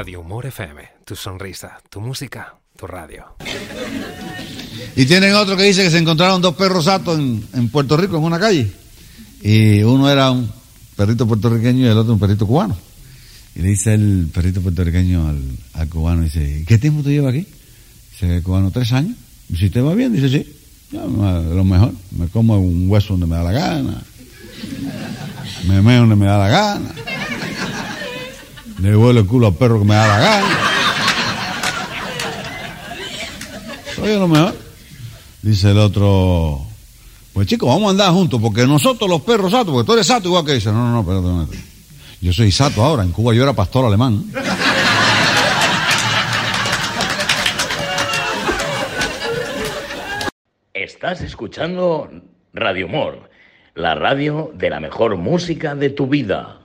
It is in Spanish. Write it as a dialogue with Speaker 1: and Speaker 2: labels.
Speaker 1: Radio Humor FM, tu sonrisa, tu música, tu radio.
Speaker 2: Y tienen otro que dice que se encontraron dos perros satos en Puerto Rico, en una calle. Y uno era un perrito puertorriqueño y el otro un perrito cubano. Y le dice el perrito puertorriqueño al cubano, dice, ¿qué tiempo te lleva aquí? Dice el cubano, 3 años. Y si te va bien, dice, sí. Ya, lo mejor, me como un hueso donde me da la gana, me meo donde me da la gana, le vuelo el culo al perro que me da la gana. Oye, lo mejor. Dice el otro, pues chicos, vamos a andar juntos, porque nosotros los perros satos, porque tú eres sato igual que dice, no, espérate. Yo soy sato ahora, en Cuba yo era pastor alemán.
Speaker 3: Estás escuchando Radio Humor, la radio de la mejor música de tu vida.